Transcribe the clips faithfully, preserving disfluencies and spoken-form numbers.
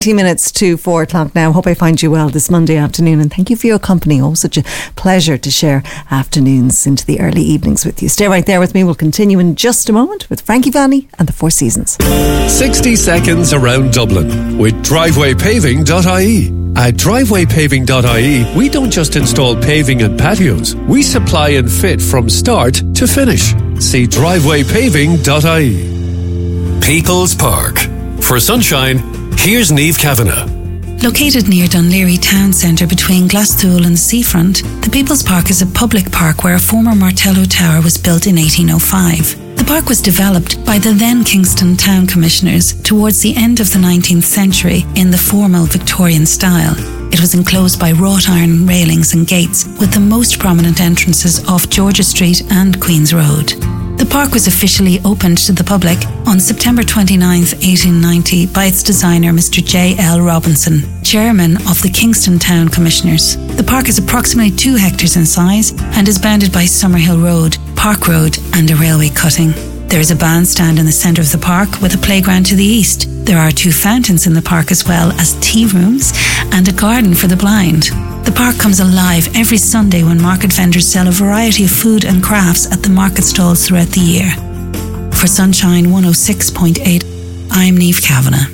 twenty minutes to four o'clock now. Hope I find you well this Monday afternoon, and thank you for your company. Oh, such a pleasure to share afternoons into the early evenings with you. Stay right there with me. We'll continue in just a moment with Frankie Vanny and the Four Seasons. sixty seconds around Dublin with driveway paving dot I E. At driveway paving dot I E, we don't just install paving and patios. We supply and fit from start to finish. See driveway paving dot I E. People's Park. For sunshine, here's Niamh Kavanagh. Located near Dunleary Town Centre between Glasthule and the seafront, the People's Park is a public park where a former Martello Tower was built in eighteen oh five. The park was developed by the then Kingston Town Commissioners towards the end of the nineteenth century in the formal Victorian style. It was enclosed by wrought iron railings and gates, with the most prominent entrances off George's Street and Queen's Road. The park was officially opened to the public on September twenty-ninth, eighteen ninety by its designer Mister J L Robinson, chairman of the Kingston Town Commissioners. The park is approximately two hectares in size and is bounded by Summerhill Road, Park Road and a railway cutting. There is a bandstand in the centre of the park with a playground to the east. There are two fountains in the park as well as tea rooms and a garden for the blind. The park comes alive every Sunday when market vendors sell a variety of food and crafts at the market stalls throughout the year. For Sunshine one oh six point eight, I'm Niamh Kavanagh.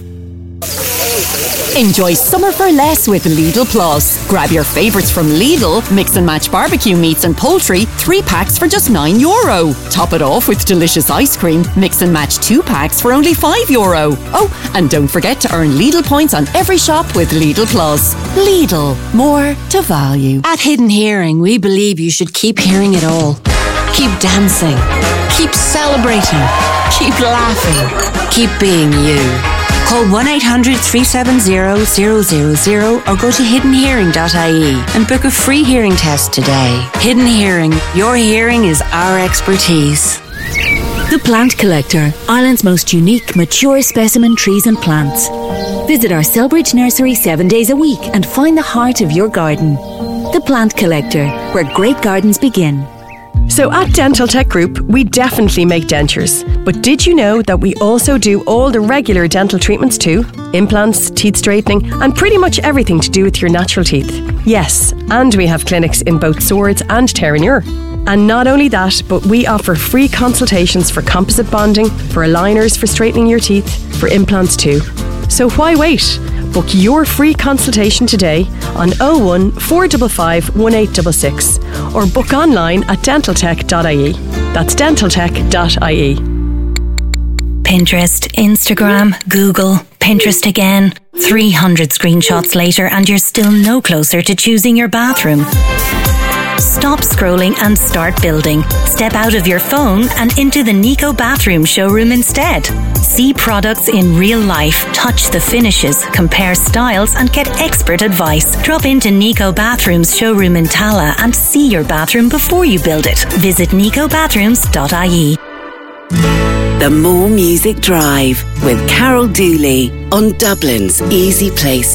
Enjoy summer for less with Lidl Plus. Grab your favourites from Lidl, mix and match barbecue meats and poultry, three packs for just nine euro. Top it off with delicious ice cream, mix and match two packs for only five euro. Oh, and don't forget to earn Lidl points on every shop with Lidl Plus. Lidl, more to value. At Hidden Hearing, we believe you should keep hearing it all. Keep dancing. Keep celebrating. Keep laughing. Keep being you. Call one eight hundred, three seven zero, zero zero zero or go to hidden hearing dot I E and book a free hearing test today. Hidden Hearing. Your hearing is our expertise. The Plant Collector, Ireland's most unique, mature specimen trees and plants. Visit our Selbridge nursery seven days a week and find the heart of your garden. The Plant Collector, where great gardens begin. So at Dental Tech Group, we definitely make dentures. But did you know that we also do all the regular dental treatments too? Implants, teeth straightening, and pretty much everything to do with your natural teeth. Yes, and we have clinics in both Swords and Terenure. And not only that, but we offer free consultations for composite bonding, for aligners for straightening your teeth, for implants too. So why wait? Book your free consultation today on oh one, four five five, one eight six six or book online at dental tech dot I E. That's dental tech dot I E. Pinterest, Instagram, Google, Pinterest again. three hundred screenshots later and you're still no closer to choosing your bathroom. Stop scrolling and start building. Step out of your phone and into the Nico Bathroom showroom instead. See products in real life, touch the finishes, compare styles and get expert advice. Drop into Nico Bathroom's showroom in Tala and see your bathroom before you build it. Visit nico bathrooms dot I E. The More Music Drive with Carol Dooley on Dublin's easy place